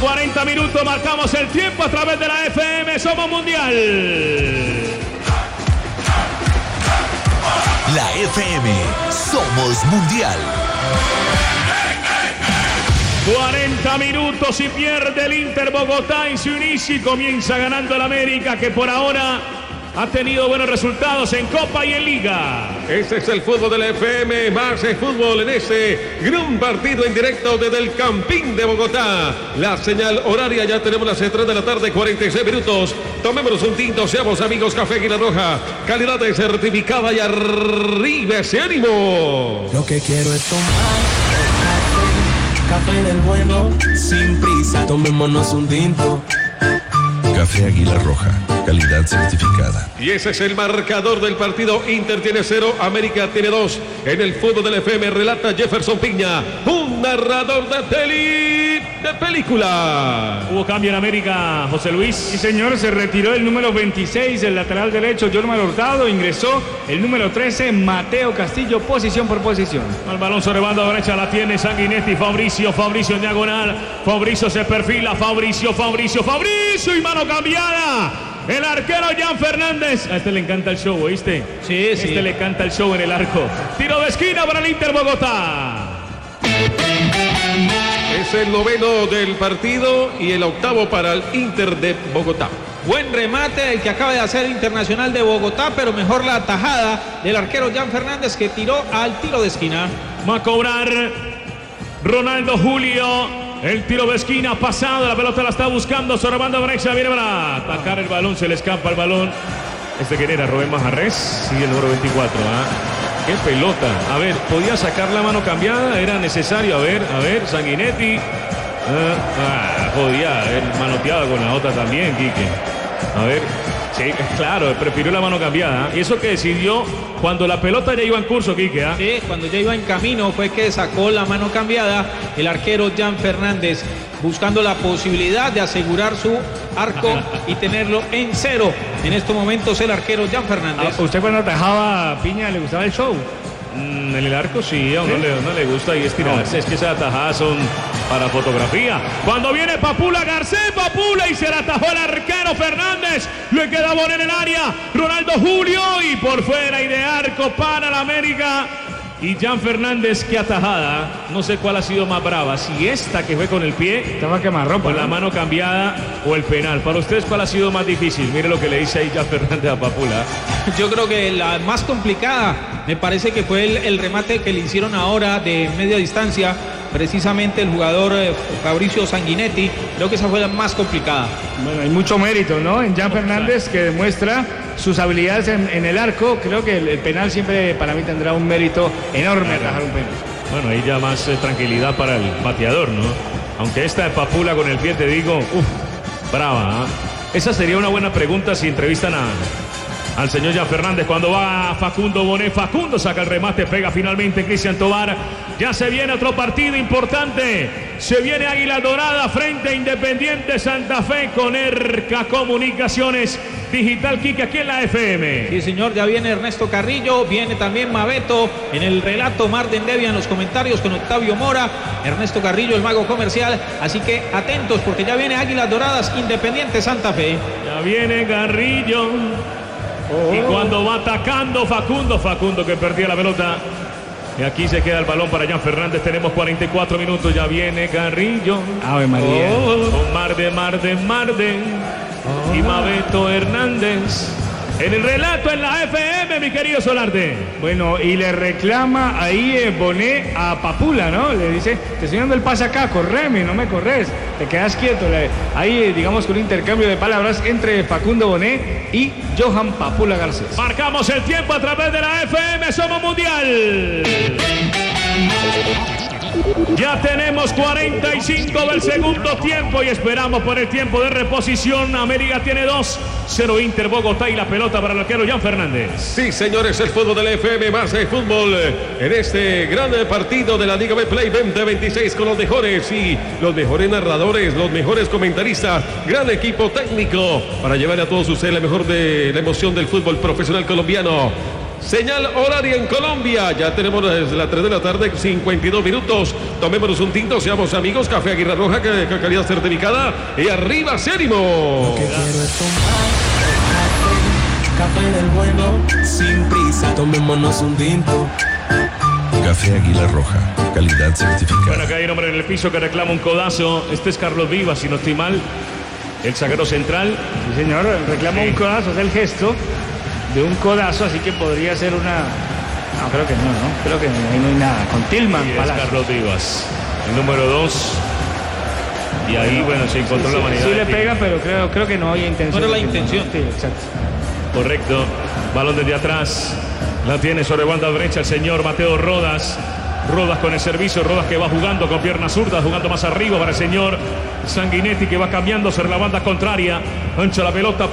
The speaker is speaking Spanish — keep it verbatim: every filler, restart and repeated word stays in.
cuarenta minutos, marcamos el tiempo a través de la F M, Somos Mundial. La F M, Somos Mundial. cuarenta minutos y pierde el Inter Bogotá en su inicio y comienza ganando el América, que por ahora ha tenido buenos resultados en Copa y en Liga. Este es el fútbol de la F M, más el fútbol en este gran partido en directo desde el Campín de Bogotá. La señal horaria, ya tenemos las tres de la tarde, cuarenta y seis minutos. Tomémonos un tinto, seamos amigos, Café Águila Roja, calidad de certificada y arriba ese ánimo. Lo que quiero es tomar café, café del bueno, sin prisa, tomémonos un tinto. Café Águila Roja, calidad certificada. Y ese es el marcador del partido. Inter tiene cero, América tiene dos. En el fútbol del F M relata Jefferson Piña, un narrador de peli, de película. Hubo cambio en América, José Luis. Sí, señor, se retiró el número veintiséis, el lateral derecho, Jorman Hurtado. Ingresó el número trece, Mateo Castillo, posición por posición. El balón sobre banda derecha la tiene Sanguinetti, Fabricio, Fabricio en diagonal. Fabricio se perfila, Fabricio, Fabricio, Fabricio y mano cambiada. El arquero Jan Fernández. A este le encanta el show, ¿oíste? Sí, sí. Este le encanta el show en el arco. Tiro de esquina para el Inter Bogotá. Es el noveno del partido y el octavo para el Inter de Bogotá. Buen remate el que acaba de hacer Internacional de Bogotá, pero mejor la tajada del arquero Jan Fernández, que tiró al tiro de esquina. Va a cobrar Ronaldo Julio. El tiro de esquina pasado, la pelota la está buscando sobre banda derecha, viene para atacar el balón, se le escapa el balón. ¿Este quién era? Rubén Majarrés, sí, el número veinticuatro. ¿Ah? ¡Qué pelota! A ver, podía sacar la mano cambiada, era necesario. A ver, a ver, Sanguinetti. Ah, ah, podía haber manoteado con la otra también, Quique. A ver, sí, claro, prefirió la mano cambiada. ¿Eh? Y eso que decidió cuando la pelota ya iba en curso, Quique. ¿Eh? Sí, cuando ya iba en camino fue que sacó la mano cambiada el arquero Jan Fernández, buscando la posibilidad de asegurar su arco y tenerlo en cero. En estos momentos el arquero Jan Fernández. ¿Usted cuando atajaba Piña le gustaba el show? Mm, en el arco sí, a uno, ¿Sí? Le, no le gusta y estirarse. No. Es que esas atajadas son para fotografía. Cuando viene Papula Garcés, Papula y se la atajó el arquero Fernández. Le queda bola en el área. Ronaldo Julio y por fuera y de arco para la América. Y Jan Fernández, qué atajada. No sé cuál ha sido más brava. Si esta que fue con el pie, estaba quemarropa, con ¿no? la mano cambiada, o el penal. Para ustedes, ¿cuál ha sido más difícil? Mire lo que le dice ahí Jan Fernández a Papula. Yo creo que la más complicada me parece que fue el, el remate que le hicieron ahora de media distancia. Precisamente el jugador eh, Fabricio Sanguinetti. Creo que esa fue la más complicada. Bueno, hay mucho mérito, ¿no? En Jan Fernández, que demuestra sus habilidades en, en el arco. Creo que el, el penal siempre para mí tendrá un mérito enorme atajar un penal. Bueno, ahí ya más eh, tranquilidad para el bateador, ¿no? Aunque esta de Papula con el pie, te digo, uff, brava. ¿eh? Esa sería una buena pregunta si entrevistan a... al señor Jan Fernández. Cuando va Facundo Bonet, Facundo saca el remate, pega finalmente Cristian Tobar. Ya se viene otro partido importante. Se viene Águila Dorada frente a Independiente Santa Fe con Erca Comunicaciones Digital. Quique, aquí en la F M. Sí, señor, ya viene Ernesto Carrillo, viene también Mabeto en el relato, Marden Devia en los comentarios con Octavio Mora, Ernesto Carrillo, el mago comercial. Así que atentos porque ya viene Águilas Doradas, Independiente Santa Fe. Ya viene Carrillo. Oh. Y cuando va atacando Facundo, Facundo que perdía la pelota. Y aquí se queda el balón para Jan Fernández. Tenemos cuarenta y cuatro minutos. Ya viene Carrillo. Ave María. Oh, con Marden, Marden, Marden. Oh. Y Mabeto Hernández. En el relato en la F M, mi querido Solarte. Bueno, y le reclama ahí eh, Bonet a Papula, ¿no? Le dice, te estoy dando el pase acá, correme, no me corres, te quedas quieto. Le, ahí, eh, digamos, con un intercambio de palabras entre Facundo Bonet y Johan Papula Garcés. Marcamos el tiempo a través de la F M, Somos Mundial. Ya tenemos cuarenta y cinco del segundo tiempo y esperamos por el tiempo de reposición. América tiene dos, cero Inter Bogotá y la pelota para el arquero Jan Fernández. Sí, señores, el fútbol de la F M más el fútbol en este gran partido de la Liga Betplay veinte veintiséis con los mejores y los mejores narradores, los mejores comentaristas, gran equipo técnico para llevarle a todos ustedes la mejor de la emoción del fútbol profesional colombiano. Señal horaria en Colombia. Ya tenemos desde las tres de la tarde, cincuenta y dos minutos. Tomémonos un tinto, seamos amigos. Café Aguilar Roja, que, que calidad certificada. Y arriba, ese ánimo. Lo que quiero es tomar café, café del bueno, sin prisa. Tomémonos un tinto. Café Aguilar Roja, calidad certificada. Bueno, acá hay un hombre en el piso que reclama un codazo. Este es Carlos Vivas, si no estoy mal. El zaguero central. Sí, señor, reclama Sí. un codazo, es el gesto de un codazo, así que podría ser una... No, creo que no, ¿no? Creo que ahí no hay nada. Con Tillman, Y es Palacios. Carlos Vivas, el número dos. Y ahí, bueno, se encontró Sí, la manera. sí de le tirar. pega, pero creo, creo que no hay intención. No era la de Tillman, intención. ¿no? Sí, exacto. Correcto. Balón desde atrás. La tiene sobre banda derecha el señor Mateo Rodas. Rodas con el servicio. Rodas que va jugando con piernas zurdas, jugando más arriba para el señor Sanguinetti, que va cambiando sobre la banda contraria. Ancha la pelota.